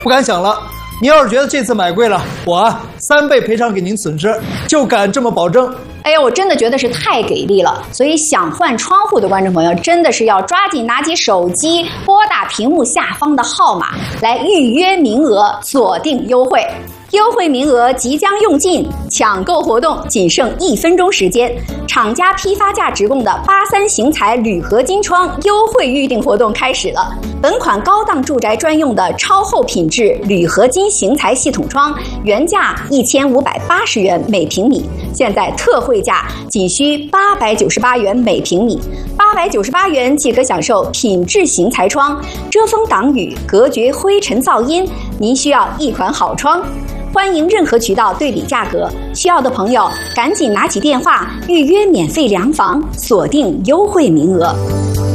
不敢想了。您要是觉得这次买贵了，我3倍赔偿给您损失，就敢这么保证。 哎呀，我真的觉得是太给力了，所以想换窗户的观众朋友真的是要抓紧拿起手机，拨打屏幕下方的号码来预约名额，锁定优惠。优惠名额即将用尽，抢购活动仅剩1分钟时间。厂家批发价直供的83型材铝合金窗优惠预订活动开始了。本款高档住宅专用的超厚品质铝合金型材系统窗，原价1580元每平米，现在特惠价仅需898元每平米。898元即可享受品质型材窗，遮风挡雨，隔绝灰尘噪音。您需要一款好窗。欢迎任何渠道对比价格，需要的朋友赶紧拿起电话预约免费量房，锁定优惠名额。